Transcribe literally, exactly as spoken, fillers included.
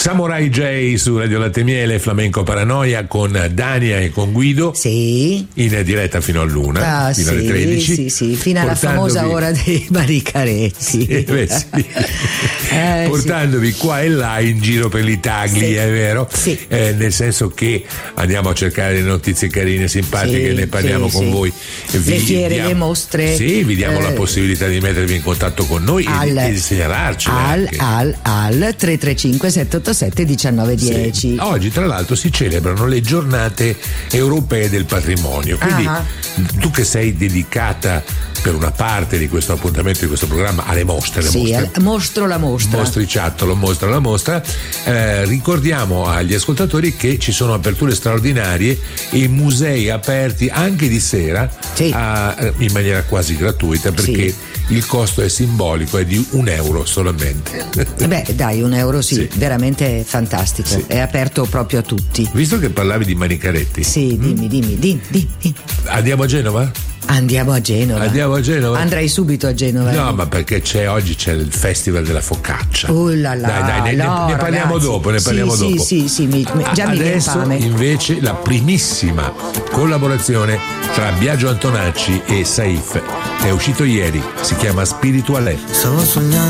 Samurai J su Radio Latte Miele, Flamenco Paranoia con Dania e con Guido. Sì. In diretta fino all'una, ah, fino sì, alle tredici. Sì, sì, fino alla famosa ora dei Maricaretti. Sì, beh, sì. eh, portandovi sì. qua e là in giro per l'Italia, sì. è vero? Sì. Eh, nel senso che andiamo a cercare le notizie carine, simpatiche, sì, ne parliamo sì, con sì. voi. Vi le fiere, diamo, le mostre. Sì, vi diamo eh, la possibilità di mettervi in contatto con noi al, e di segnalarci. Al, al, al tre tre cinque sette otto sette uno nove uno zero. Sì. Oggi tra l'altro si celebrano le giornate europee del patrimonio, quindi uh-huh. tu che sei dedicata per una parte di questo appuntamento, di questo programma, alle mostre, le sì, mostre. mostro la mostra mostriciattolo, mostra la mostra, eh, ricordiamo agli ascoltatori che ci sono aperture straordinarie e musei aperti anche di sera, sì. a, in maniera quasi gratuita, perché sì. il costo è simbolico, è di un euro solamente. Beh dai, un euro sì, sì. veramente fantastico, sì. È aperto proprio a tutti. Visto che parlavi di Manicaretti, sì, mm? dimmi, dimmi, dimmi, dimmi. Andiamo a Genova? Andiamo a Genova. Andiamo a Genova. Andrei subito a Genova. No, ma perché c'è oggi c'è il Festival della Focaccia. Oh là là, dai, dai, ne, no, ne parliamo ragazzi. dopo, ne parliamo sì, dopo. Sì, sì, sì, mi, mi, già mi viene fame. Adesso invece la primissima collaborazione tra Biagio Antonacci e Saif è uscito ieri, si chiama Spirituale. Stavo sognando